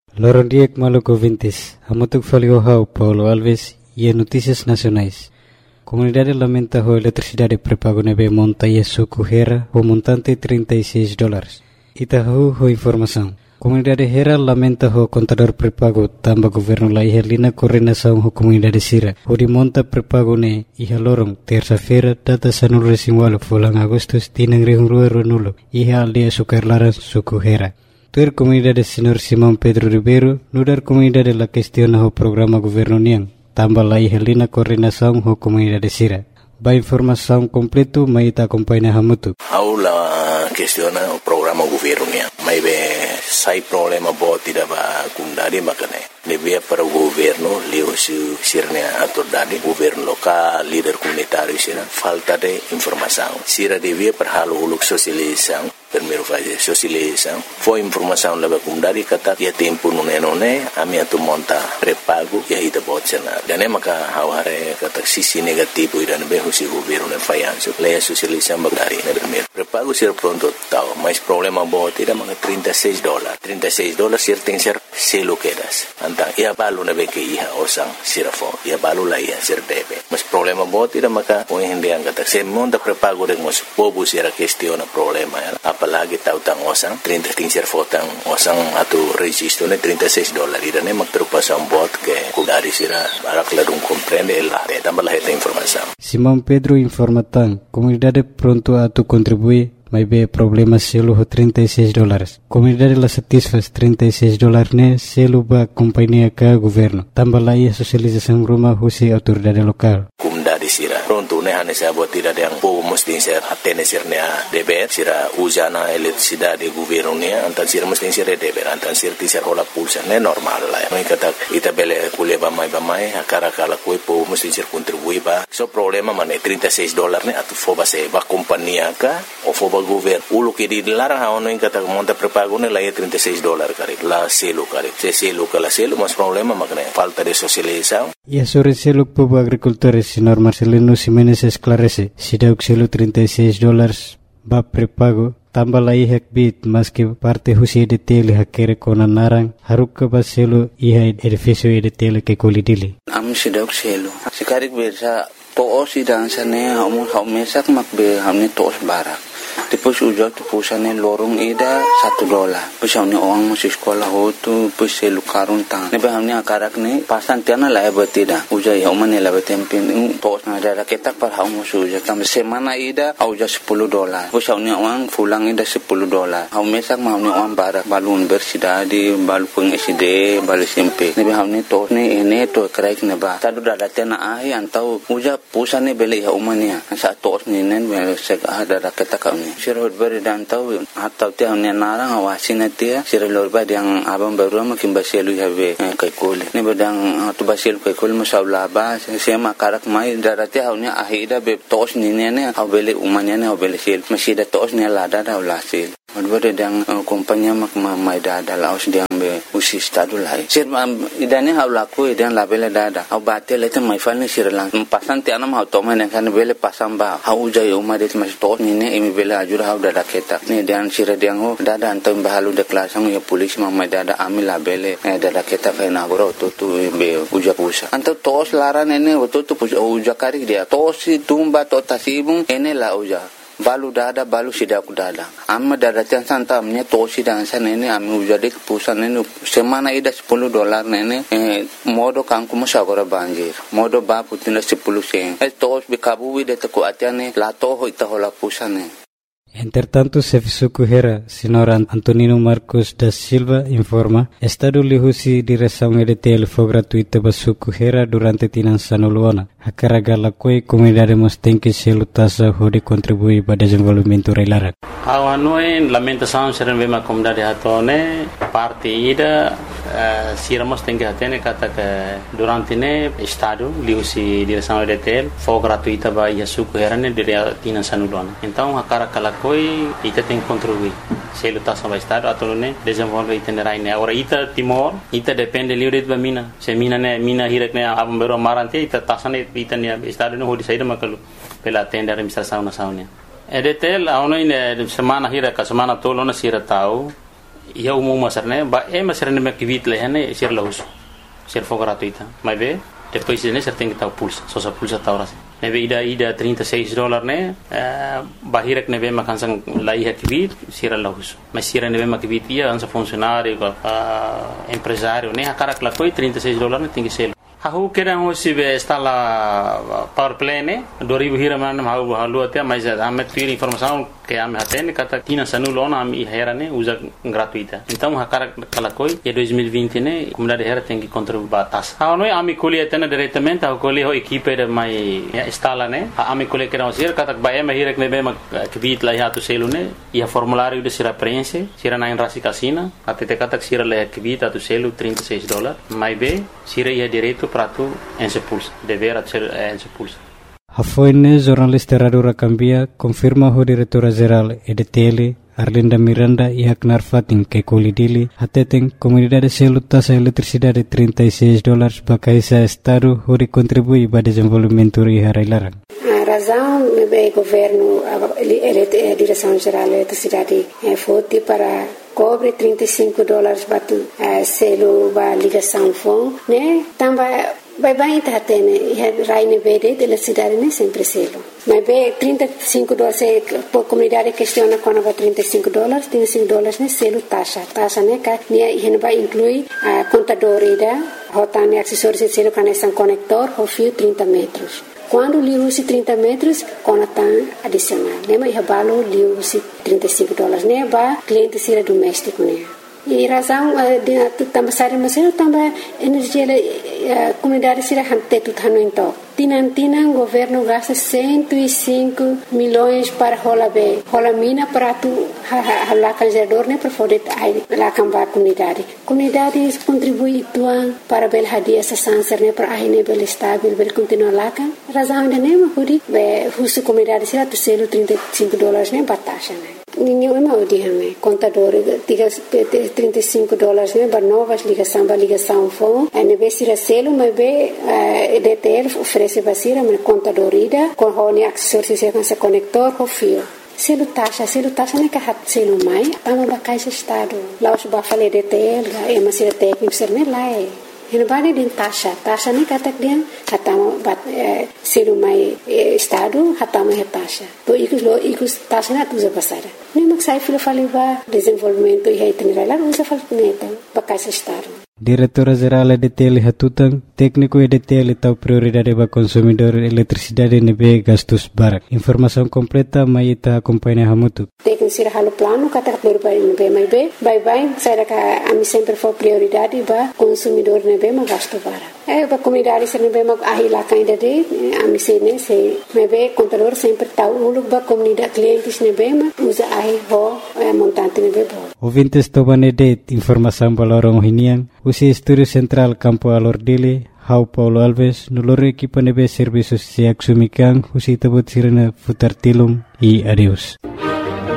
Lorondiek Maluco Vintes, Hamutuk Faliohau, Paulo Alves e Notícias Nacionais. Comunidade lamenta a eletricidade pré-pago nebe monta e suco Hera o montante $36. Itahu ho informação. Comunidade Hera lamenta o contador pré-pago tamba governo la ihelina coordenação ho comunidade Sira. O de monta pré-pago ne iha lorong terça-feira data sanul resinwalo fulang Agustus tinang rihungrua ronulo iha aldia sukarlaran suco Hera. Tuer comunidade Senhor Simão Pedro Ribeiro, nudar comunidade la questiona o programa governo niang, tambah la ihelina coordenação ho comunidade Sira. Ba informação completo mai ta acompanha Hamutu. Aula questiona o programa governo niang. Mai be sai problema boti da ba kundari makane. Nebia para o governo leo sirnya autoridade governo local, líder comunitário sira falta de informação. Sira devia para halo uluk sosialização. Primeiro fase sosialização. Foi informação leva kundari kata ya tempo nune ami atu monta pré-pago ya ita botsena. Dan maka haware kata sisi negativo ida be husi governo ne fayanso. Leia sosialização bagari na primeiro. Pré-pago sira pronto tau, mas problema boti da mga $36. $36 sir tem ser selo quedas. Antang ia balu na be ke iha osang sirafo. Ia balu la ia sir debe. Mas problema boti da maka o hindi ang kata se monta pré-pago de mos pobu sira questiona problema ya. Apalagi tautang osang 30 ser fotang osang atu registro ne $36 ida ne magtrupasan bot ke kudari sira barak ladung comprende la tambah la heta informação. Simão Pedro informatan comunidade pronto atu contribui mai be problema selo ho $36. Comunidade la satisfaz $36 ne selo ba companhia ka governo. Tambah la ia sosialização rumah husi autoridade lokal. Comunidade sira pronto ne hane sa bot tidak yang po mesti ser atene sir ne deber sira usana eletricidade governo ne antan sir mesti sir deber antan sir tisar hola pulsa ne normal la mai kata ita bele kuleba mai akara kala koi po mesti sir contribui ba so problema mane $36 ne atu foba se ba companhia ka o foba governo ulo ke di larang haono in kata monta pré-pago ne la $36 kare la selo kare se selo kala selo mas problema makne falta de socialização. E a sobre selo povo agricultores senhor Marcelino Ximenes esclarece se dá o selo $36 ba pré-pago tambah la ihak bit mas que parte husi de tele hakere kona narang haruk ba selo iha edifício de tele ke kolidili am sidok selo sikarik bersa to osidang sane mesak makbe hamne tos barak Depois ujak tu pusane lorong ida $1. Pusane orang masih sekolah hotu puse lukarun tang. Nebe hamne akarak ne pasan tiana la betida. Ujak ya umane la betempin tos na ada ketak par haum ujak tam semana ida auja $10. Pusane orang fulang ida $10. Haum mesak hamne orang barak balun bersida di balu pengiside balu SMP. Nebe hamne tos ne ene to kraik ne ba. Tadu dada tiana ahi antau ujak pusane beli ya umane. Sa tos ne nen sek ada ketak hamne. Sirot beri dan tahu atau tiang ni narang awasin dia sirot beri yang abang baru makin basilu habe kaikul ni bedang tu basilu kaikul masalah ba saya makarak mai darati haunya ahida be tos ni ne au bele umanya ne au bele sil masih da tos ni lada da ulasil beri yang kompanya mak mai da laos dia be usi stadu lai sir idane hau laku idan labele dada au batel itu mai fal ni sirlang pasan tiana mau tomen kan bele pasang ba au jai umade mas tos ni ne imi bele ajur hau dada ketak ni dan sira diang ho dada antam bahalu de klasang ya polis mamai dada amila bele dada ketak na goro tu be uja pusa antam tos laran ene tu uja kari dia tos tumba to tasibung ene la uja balu dada balu sidak dada amma dada tiang santamnya tosi dan sana ini ami ujade pusan ini semana ida $10 nene modo kangku masagora banjir modo ba putina 10 sen tos bikabu de taku atiane la to ho ita hola pusane. Entretanto, Sefisuku Hera, senhor Antonino Marcos da Silva, informa, Estado lihusi direção EDTL foi gratuita para Suku Hera durante Tinan Sanuluana. A carga la coi comunidade mostém que selo tasa hode contribui para desenvolvimento reilara. Awanoi lamentação ser uma comunidade hatone parte ida siramos tem que atene kata que durante ne Estado lihusi direção EDTL foi gratuita para Suku Hera ne dire Tinan Sanuluana. Então a carga la coi ita tem que contribuir. Selo tasa para Estado atau ne desenvolve itinerário ne. Agora ita Timor ita depende livre de mina. Se mina hirak ne abang baru marante ita tasa ne ita ne Estado ne hodi saída makalu pela tenda administração nacional. EDTL aonde semana hira ka semana tolo na sira tau ia umum masarne ba masarne me kivit lehane ser lahus ser for gratuita mas be depois de ser tem que estar pulsa só sa pulsa tá horas neve ida $36 né bahirek neve makansang laiha kivit ser lahus mas ser neve makivit ia ansa funcionário empresário né akara klakoi $36 né tem que ser Aku kira hoje está lá power play né 2000 hira mana halu até mas ame tira informação que ame atende kata tina sanulona ame hera né usa gratuita então hakara kala koi e 2020 né comunidade hera tem que contribuir batas não é ame colhe atende diretamente a colhe ho equipe de mai instala né ame colhe kira hoje kata bae me hira que bem que vit lá ya tu selo né e a formulário de sira preenche sira na enrasi casina até kata sira lá que vit tu selo $36 mais bem sira ia direito para tu expulsa deverá ser expulsa. A foine jornalista Radio Rakambia confirma o diretora-geral EDTL Arlinda Miranda e Aknar Fatin que colidili atetem comunidade selo taxa eletricidade $36 bakaisa estado hori contribui para desenvolvimento e harailaran. A razão é governo a direção geral da eletricidade foi para cobre $35 batu selo ba ligação fon né também vai tá tendo raine verde de eletricidade né sempre selo mas be $35 por comunidade questiona quando vai $35 né selo taxa né que né vai incluir a contador ida rotane acessórios de selo conexão conector o fio 30 metros quando li usi 30 metros conatan adicional né mas balo li usi $35 né ba cliente sira doméstico né e razão de também sair mas eu também energia comunidade sira hante tu tano então Tinan governo gasta 105 milhões para rola mina para tu lá canjador né para poder lá cambar comunidade contribui tuan para bel hadia essa sanser né para aí né bel estável bel continuar lá kan razão de né mahudi be husu comunidade sira tu selo $35 né batasha né ninguém é mal de hame contador diga $35 né para novas ligação fone é nebe sira selo mas be EDTL oferece basira mas contador ida com hone acessórios com esse conector com fio selo taxa né que hat selo mai tamo ba caixa estado lá os ba fale EDTL é mas sira técnico ser né lá é Hinabani din taxa ni katak dia hatama bat selo mai estado hatama he taxa to ikus taxa na tuza pasara ni maksai filo faliva desenvolvimento e itinerário lá usa falneta bakais estado Diretora-geral EDTL Hatutang, técnico EDTL tahu prioridade para consumidor eletricidade nebe gastos barak. Informação completa mai ita acompanha hamutu. Técnico sira halo plano kata prioridade nebe mai be, bye saya ka ami sempre for prioridade para consumidor nebe ma gasto barak. Para comunidade sira nebe ma ahila kainda de ami sene se nebe contador sempre tahu uluk ba comunidade clientes nebe ma usa ahi ho montante nebe bo. Ouvintes tomane de informação balorong hinian. Usi Estúdio Central Campo Alordile, Hau Paulo Alves, nulor equipa nebe serviços se axumikan, usi tabut sirena futar tilum e adeus.